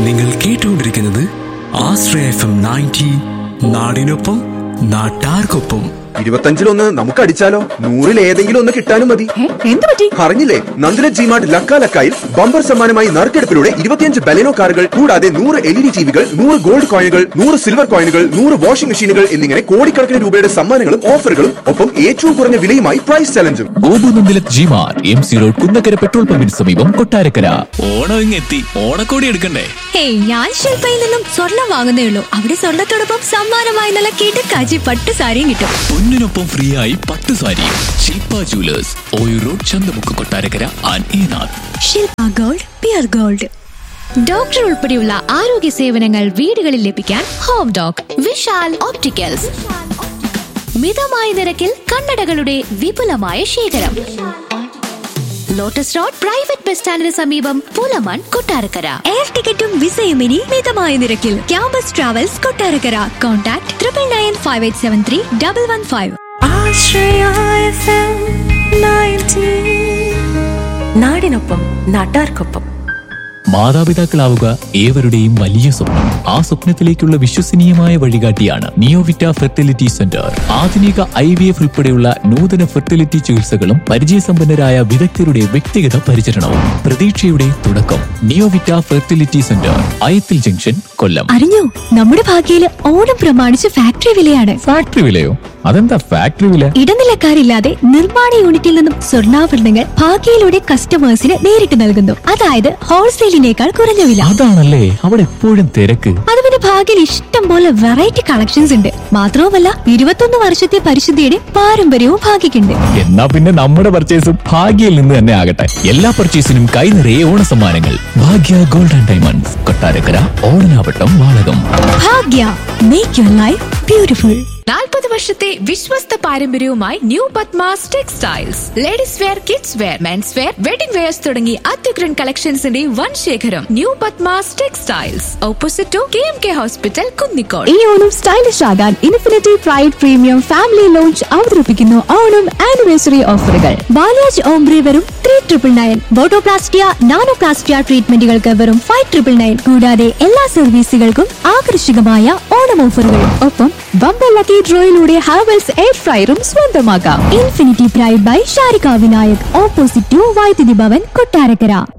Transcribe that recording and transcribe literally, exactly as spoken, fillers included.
നിങ്ങൾ കേട്ടുകൊണ്ടിരിക്കുന്നത് ആശ്രയ F M ninety, നാടിനൊപ്പം നാട്ടാർക്കൊപ്പം. ഇരുപത്തഞ്ചിലൊന്ന് നമുക്ക് അടിച്ചാലോ? നൂറിൽ ഏതെങ്കിലും ഒന്ന് കിട്ടാനും മതി. എന്ത് പറ്റി? അറിഞ്ഞില്ലേ? നന്ദില ജിമാർട്ട് ലക്ക ലക്കായിൽ ബമ്പർ സമ്മാനമായി നറുക്കെടുപ്പിലൂടെ ഇരുപത്തിയഞ്ച് ബലെനോ കാറുകൾ കൂടാതെ നൂറ് എൽ ഇ ഡി ടിവികൾ, നൂറ് ഗോൾഡ് കോയിനുകൾ, നൂറ് സിൽവർ കോയിനുകൾ, നൂറ് വാഷിംഗ് മെഷീനുകൾ എന്നിങ്ങനെ കോടിക്കണക്കിന് രൂപയുടെ സമ്മാനങ്ങളും ഓഫറുകളും ഒപ്പം ഏറ്റവും കുറഞ്ഞ വിലയുമായി price ചലഞ്ചും. Gopu Nandila G-Mart, M C road, Kunnakkara petrol പമ്പിന് സമീപം, കൊട്ടാരക്കര. ഓണം ഇങ്ങെത്തി, ഓണക്കോടി എടുക്കണ്ടേ? ഹേയ്, ഞാൻ ശില്പയിൽ നിന്നും സ്വർണം വാങ്ങുന്നേ ഉള്ളൂ. അവിടെ സ്വർണത്തോടൊപ്പം സമ്മാനമായി നല്ല കിടക്കാച്ചി പട്ട് സാരിയും കിട്ടും. പൊന്നിനൊപ്പം ഫ്രീ ആയി പട്ടു സാരി. ശില്പ jewellers, Oyoor road, Chanthamukku, Kottarakkara and ഈനാഥ്. Shilpa gold, peer gold. Doctor ഉൾപ്പെടെയുള്ള ആരോഗ്യ സേവനങ്ങൾ വീടുകളിൽ ലഭിക്കാൻ ഹോം ഡോക്. വിശാൽ ഓപ്റ്റിക്കൽസ്, മിതമായ നിരക്കിൽ കണ്ണടകളുടെ വിപുലമായ ശേഖരം. ലോട്ടസ് റോഡ് പ്രൈവറ്റ് ബസ് സ്റ്റാൻഡിന് സമീപം, പൂലമാൻ, കൊട്ടാരക്കര. എയർ ടിക്കറ്റും വിസയും ഇനി മിതമായ നിരക്കിൽ. Campus travels, Kottarakkara. Contact triple nine five eight seven three double one five. നാടിനൊപ്പം നാട്ടാർക്കൊപ്പം. മാതാപിതാക്കളാവുക ഏവരുടെയും വലിയ സ്വപ്നം. ആ സ്വപ്നത്തിലേക്കുള്ള വിശ്വസനീയമായ വഴികാട്ടിയാണ് നിയോവിറ്റ ഫെർട്ടിലിറ്റി സെന്റർ. ആധുനിക ഐ വി എഫ് ഉൾപ്പെടെയുള്ള നൂതന ഫെർട്ടിലിറ്റി ചികിത്സകളും പരിചയസമ്പന്നരായ വിദഗ്ധരുടെ വ്യക്തിഗത പരിചരണവും പ്രതീക്ഷയുടെ തുടക്കം. നിയോവിറ്റ ഫെർട്ടിലിറ്റി സെന്റർ, അയത്തിൽ ജംഗ്ഷൻ, കൊല്ലം. അറിഞ്ഞോ, നമ്മുടെ ഭാഗ്യയില് ഓണം പ്രമാണിച്ച് ഫാക്ടറി വിലയാണ്. ഫാക്ടറി വിലയോ? അതെന്താ ഫാക്ടറി വില? ഇടനിലക്കാരില്ലാതെ നിർമ്മാണ യൂണിറ്റിൽ നിന്നും സ്വർണ്ണാഭരണങ്ങൾ ഭാഗ്യയിലൂടെ കസ്റ്റമേഴ്സിന് നേരിട്ട് നൽകുന്നു. അതായത് ഹോൾസെയിലിനേക്കാൾ കുറഞ്ഞ വില. അതാണല്ലേ അവിടെ എപ്പോഴും തിരക്ക്. അത് പിന്നെ ഭാഗ്യയിൽ ഇഷ്ടം പോലെ വെറൈറ്റി കളക്ഷൻസ് ഉണ്ട്. മാത്രവുമല്ല, ഇരുപത്തൊന്ന് വർഷത്തെ പരിശുദ്ധിയുടെ പാരമ്പര്യവും ഭാഗ്യക്കുണ്ട്. എന്നാ പിന്നെ നമ്മുടെ പർച്ചേസും ഭാഗ്യയിൽ നിന്ന് തന്നെ ആകട്ടെ. എല്ലാ പർച്ചേസിനും കൈ നിറയെ ഓണ സമ്മാനങ്ങൾ. ഭാഗ്യ gold and diamonds, Kottarakkara, Odanavattam, Valakom. Bhagya, make your life beautiful. നാൽപ്പത് വർഷത്തെ വിശ്വസ്ത പാരമ്പര്യവുമായി new Padmas textiles. Ladies wear, kids wear, men's wear, wedding wears തുടങ്ങി അത്യുഗ്രൻ കളക്ഷൻസിന്റെ വൻ ശേഖരം. New Padmas textiles, opposite to K M K hospital, Kunnicode. ഈ ഓണം സ്റ്റൈലിഷ് ആകാൻ infinity pride premium family launch അവതരിപ്പിക്കുന്നു ഓണം ആനിവേഴ്സറി ഓഫറുകൾ. ബാലാജ് ഓംബ്രി വെറും three triple nine, botoplastia, nanoplastia ട്രീറ്റ്മെന്റുകൾക്ക് വെറും five triple nine. കൂടാതെ എല്ലാ സർവീസുകൾക്കും ആകർഷകമായ ഓണം ഓഫറുകൾ. ഒപ്പം ബമ്പർ ലക്കി ഡ്രോയിലൂടെ ഹാവൽസ് എയർ ഫ്രയറും സ്വന്തമാക്കാം. Infinity pride by Sharika Vinayak, opposite to വൈദ്യുതി ഭവൻ, കൊട്ടാരക്കര.